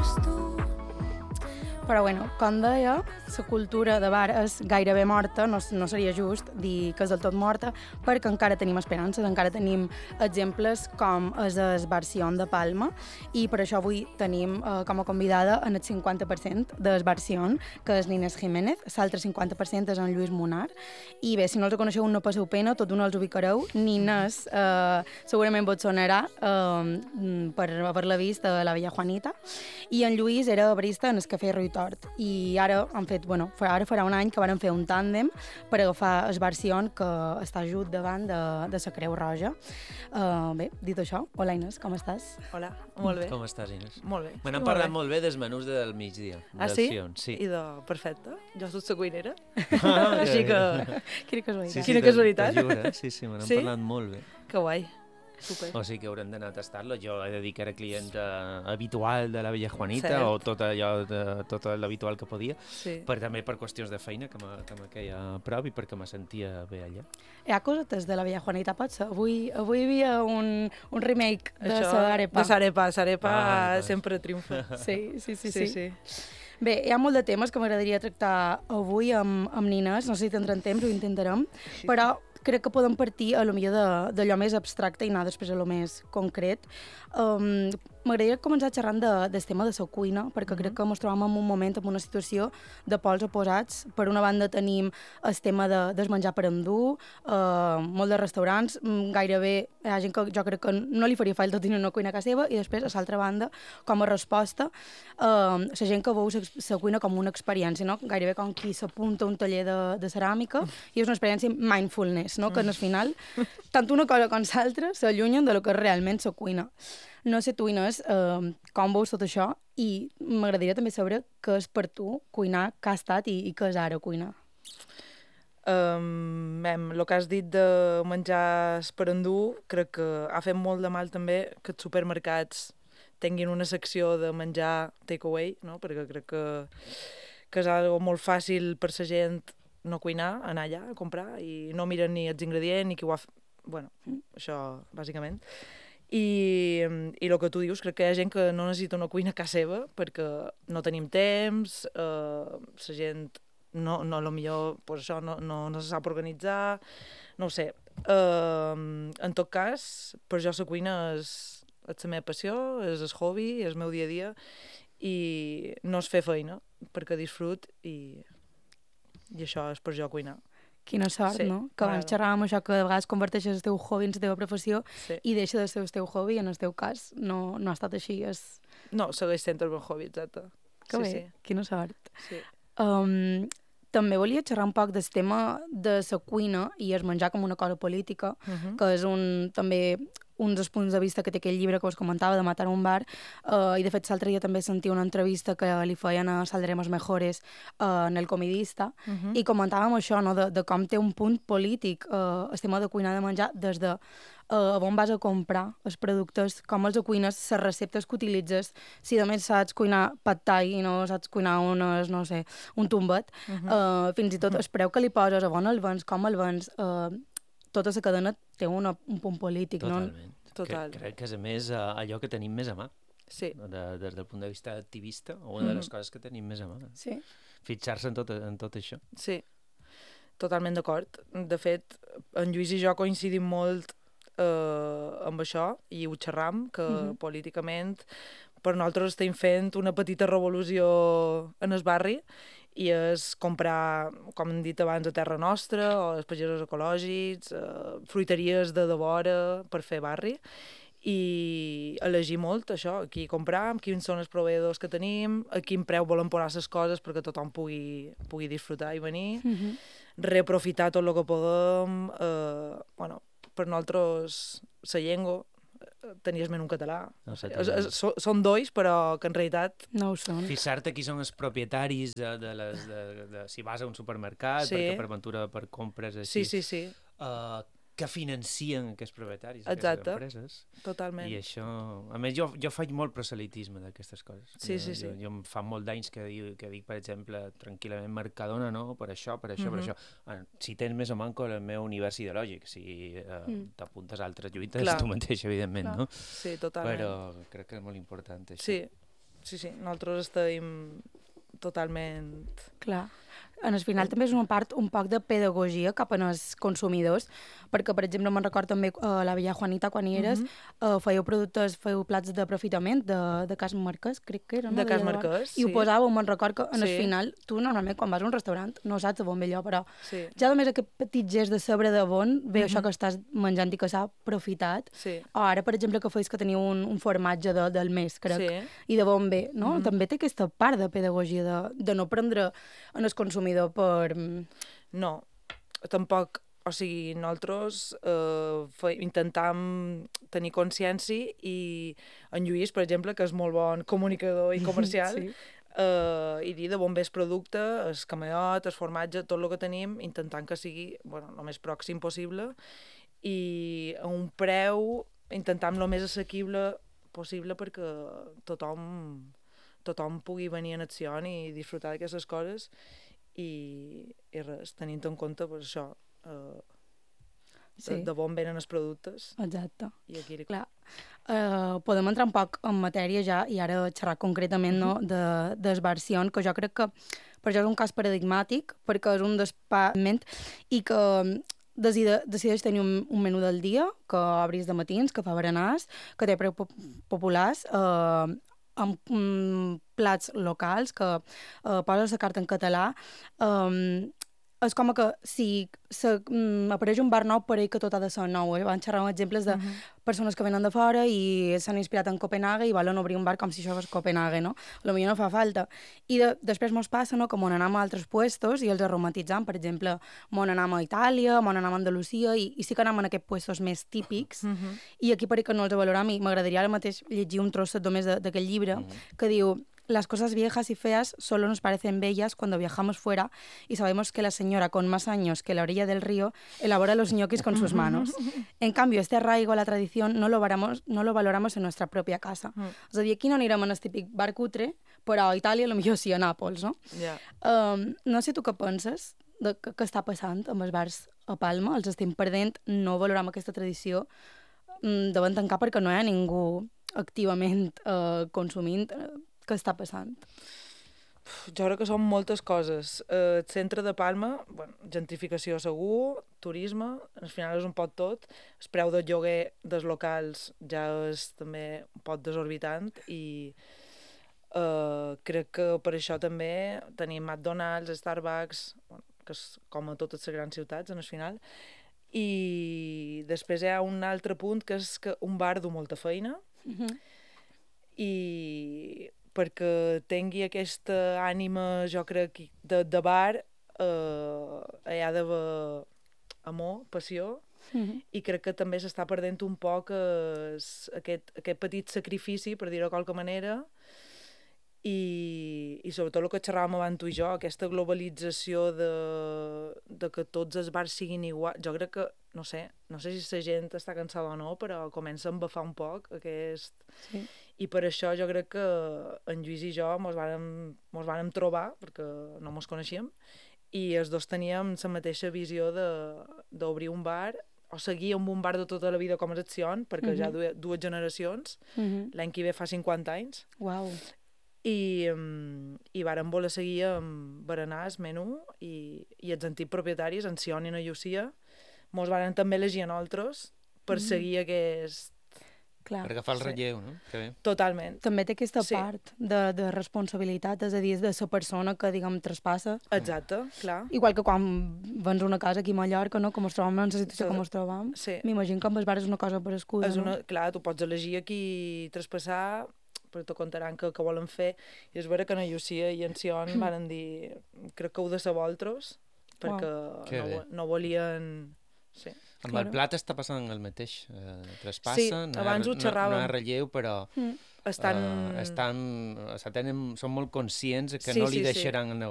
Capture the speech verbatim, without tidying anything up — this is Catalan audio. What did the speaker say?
Però bueno, com deia, la cultura de bar és gairebé morta, no, no seria just dir que és del tot morta, perquè encara tenim esperances, encara tenim exemples com és el Bar Sion de Palma, i per això avui tenim eh, com a convidada en el cinquanta per cent del Bar Sion, que és Nines Jiménez, l'altre cinquanta per cent és en Lluís Munar, i bé, si no els coneixeu no passeu pena, tot un els ubicareu. Nines eh, segurament vos sonarà eh, per haver-la vist a la Vella Juanita, i en Lluís era barista en el Cafè Rui Tort, i ara han fet, bueno, ara farà un any que van fer un tàndem per agafar el Bar Sion, que està just davant de, de la Creu Roja. Uh, bé, dit això, hola Inés, com estàs? Hola, molt bé. Com estàs, Inés? Molt bé. Me n'han parlat molt bé dels menús del migdia. Ah, del sí? Sion, sí? I de... Perfecte. Jo soc la cuinera. Ah, Així que... Quina casualitat. Sí, sí, Quina te- casualitat. te juro, eh? Sí, sí, me n'han Sí? parlat molt bé. Que guai. Super. O sigui que haurem d'anar a tastar-lo. Jo he de dir que era client eh, habitual de la Vella Juanita, Cert. o tot allò, de, tot l'habitual que podia, Sí. però també per qüestions de feina que me, que me queia a prop i perquè me sentia bé allà. Hi ha cosetes de la Vella Juanita, potser? Avui, avui hi havia un, un remake de Això, Sarepa. de Sarepa. Sarepa Ah, doncs. sempre triomfa. Sí, sí, sí, Sí, sí. sí. Bé, hi ha molt de temes que m'agradaria tractar avui amb, amb Nines, no sé si tindrem temps, ho intentarem, però crec que podem partir a lo millor d'allò més abstracte i anar després a lo més concret. Um, M'agradaria començar xerrant de, del tema de la cuina, perquè crec que ens trobem en un moment, en una situació de pols oposats. Per una banda tenim el tema de, del menjar per endur, uh, molt de restaurants, mm, gairebé hi ha gent que jo crec que no li faria falta tenir una cuina a casa seva, i després, a l'altra banda, com a resposta, uh, la gent que veu la cuina com una experiència, no? Gairebé com qui s'apunta a un taller de, de ceràmica, i és una experiència mindfulness, no? Que al final, tant una cosa com l'altra s'allunyen de lo que és realment la cuina. No sé tu, Inés, eh, com veus tot això, i m'agradaria també saber què és per tu cuinar, què ha estat i, i què és ara cuinar. Um, el que has dit de menjar per endur, crec que ha fet molt de mal també que els supermercats tinguin una secció de menjar takeaway, no? Perquè crec que, que és algo molt fàcil per la gent no cuinar, anar allà a comprar, i no miren ni els ingredients ni qui ho ha fet. Bueno, això, bàsicament. I, i el que tu dius, crec que hi ha gent que no necessita una cuina a casa seva perquè no tenim temps, eh, la gent no, no, lo millor, pues això, no, no, no se sap organitzar, no ho sé. Uh, en tot cas, per jo la cuina és, és la meva passió, és el hobby, és el meu dia a dia, i no és fer feina, perquè disfrut, i, i això és per jo cuinar. Quina sort, Sí, no? Que abans m'agrada. xerràvem això, que de vegades converteixes el teu hobby en la teva professió Sí. i deixa de ser el teu hobby, en el teu cas no, no ha estat així. És... No, segueix sent el meu hobby, exacte. Que sí, bé, sí. quina sort. Sí. Um, també volia xerrar un poc del tema de la cuina i el menjar com una cosa política, Uh -huh. que és un, també un dels punts de vista que té aquell llibre que us comentava, de Matar un bar, uh, i de fet l'altre dia també sentia una entrevista que li feien a Saldremos Mejores uh, en El Comidista, Uh -huh. i comentàvem això, no? de, de com té un punt polític uh, el tema de cuinar, de menjar, des de uh, on vas a comprar els productes, com els cuines, les receptes que utilitzes, si a més saps cuinar pad thai i no saps cuinar unes, no sé, un tombet, Uh -huh. uh, fins i tot el preu que li poses, a on el vens, com el vens, uh, tota la cadena té una, un punt polític, no? Totalment. Total. Que, crec que és, a més, eh, allò que tenim més a mà. Sí. De, des del punt de vista activista, o una de les Mhm. coses que tenim més a mà. Sí. Fixar-se en tot, en tot això. Sí, totalment d'acord. De fet, en Lluís i jo coincidim molt eh, amb això, i ho xerram, que Mhm. políticament per nosaltres estem fent una petita revolució en el barri, i és comprar, com hem dit abans, a terra nostra, o els pagesos ecològics, eh, fruiteries de devora per fer barri, i elegir molt això, aquí comprar, quins són els proveïdors que tenim, a quin preu volen posar les coses perquè tothom pugui, pugui disfrutar i venir, Mhm. reaprofitar tot el que podem, eh, bueno, per nosaltres la llengua, eh, tenies menys un català. No sé, És, és, so- són dois, però que en realitat... No ho són. Fixar-te qui són els propietaris de, de les... De, de, si vas a un supermercat, Sí. perquè per ventura per compres Sí, així... sí, sí, Uh, que financien aquests propietaris, Exacte. aquestes empreses. totalment. I això... A més, jo, jo faig molt proselitisme d'aquestes coses. Sí, jo, sí, sí. Jo, jo em fa molt d'anys que, dic, que dic, per exemple, tranquil·lament Mercadona, no? Per això, per això, Mhm. per això. Ah, si tens més o manco el meu univers ideològic, si uh, Mm. t'apuntes a altres lluites, Clar. tu mateix, evidentment, Clar. no? Sí, totalment. Però crec que és molt important, això. Sí, sí, sí, nosaltres estem totalment... Clar. En el final també és una part un poc de pedagogia cap als consumidors, perquè, per exemple, me'n record també uh, la vella Juanita, quan hi eres, uh -huh. uh, fèieu productes, fèieu plats d'aprofitament de, de Cas Marquès, crec que era, no? De Cas Marquès, sí. I ho posàveu, me'n record que en el sí. final, tu normalment quan vas a un restaurant no saps de bon ve allò, però sí. ja només aquest petit gest de saber de bon ve uh -huh. això que estàs menjant i que s'ha aprofitat. Sí. O ara, per exemple, que feies que teniu un, un formatge de, del mes, crec, sí. i de bon ve, no? Uh -huh. També té aquesta part de pedagogia, de, de no prendre en el consumidor per... No, tampoc, o sigui, nosaltres eh, fe, intentam tenir consciència i en Lluís, per exemple, que és molt bon comunicador i comercial, sí. eh, i dir de bon bé el producte, el camellot, el formatge, tot el que tenim, intentant que sigui bueno, el més pròxim possible i a un preu intentant el més assequible possible perquè tothom, tothom pugui venir en acció i disfrutar d'aquestes coses. I, i res, tenint en compte pues, això, eh, sí. de, de bon venen els productes. Exacte. I aquí... Clar. Uh, podem entrar un poc en matèria ja, i ara xerrar concretament no, de, de Esbarcion, que jo crec que per això és un cas paradigmàtic, perquè és un despament i que decide, decideix tenir un, un menú del dia, que obris de matins, que fa berenars, que té preu populars, eh, amb um, plats locals, que uh, poses la carta en català. Um, és com que si um, apareix un bar nou, pareix que tot ha de ser nou. Eh? Van xerrar exemples de uh -huh. persones que venen de fora i s'han inspirat en Copenhague i volen obrir un bar com si això fos Copenhague, no? Potser no fa falta. I de, després mos passa, no?, que mon anem a altres puestos i els aromatitzam. Per exemple, mon anem a Itàlia, mon anem a Andalusia i, i sí que anem en aquests puestos més típics. Uh -huh. I aquí pareix que no els valoram i m'agradaria ara mateix llegir un trosset només d'aquest llibre uh -huh. que diu: las cosas viejas y feas solo nos parecen bellas cuando viajamos fuera y sabemos que la señora con más años que la orilla del río elabora los ñoquis con sus manos. En cambio, este arraigo a la tradición no lo valoramos, no lo valoramos en nuestra propia casa. Mm. És a dir, aquí no anirem en el típic bar cutre, però a Itàlia potser sí a Nàpols, no? Yeah. Um, no sé tu què penses de què, què està passant amb els bars a Palma. Els estem perdent, no valorem aquesta tradició, um, devem tancar perquè no hi ha ningú activament uh, consumint. Què està passant? Jo crec que són moltes coses. Eh, el centre de Palma, bueno, gentrificació segur, turisme, al final és un pot tot. El preu del lloguer dels locals ja és també un pot desorbitant i eh, crec que per això també tenim McDonald's, Starbucks, bueno, que és com a totes les grans ciutats, en el final. I després hi ha un altre punt, que és que un bar du molta feina mm-hmm. i... perquè tingui aquesta ànima, jo crec, de, de bar, eh, hi ha d'haver amor, passió, mm-hmm. i crec que també s'està perdent un poc es, aquest, aquest petit sacrifici, per dir-ho de qualque manera, i, i sobretot el que xerràvem abans tu i jo, aquesta globalització de, de que tots els bars siguin igual. Jo crec que, no sé, no sé si la gent està cansada o no, però comença a embafar un poc aquest... Sí. I per això jo crec que en Lluís i jo mos vàrem, mos vàrem trobar, perquè no mos coneixíem, i els dos teníem la mateixa visió d'obrir un bar, o seguir amb un bar de tota la vida com a Acción, perquè mm-hmm. ja dues, dues generacions, mm-hmm. l'any que ve fa cinquanta anys. Uau. I, um, i vàrem voler seguir amb berenars, menú, i, i els antics propietaris, en Sion i na Llucia, mos varen també elegir a nosaltres per mm-hmm. seguir aquest... Clar. Per agafar el relleu, sí. No? Que bé. Totalment. També té aquesta sí. part de, de responsabilitat, és a dir, de la persona que, diguem, traspassa. Exacte, clar. Igual que quan vens una casa aquí a Mallorca, no? Com ens trobem en la situació sí. com ens trobem, sí. m'imagino que amb el bar és una cosa per escuda, és una, no? Clar, tu pots elegir aquí traspassar, però te contaran que, que volen fer, i és vera que na Llucia i en Sion van dir, crec que heu de ser vosaltres, perquè wow. no, no volien... Sí. Amb claro. El plat està passant el mateix. Eh, traspassa, sí, no, abans ho xerràvem. No, no hi ha relleu, però mm. estan... Eh, estan, o sigui, tenen, són molt conscients que sí, no li sí, deixaran sí.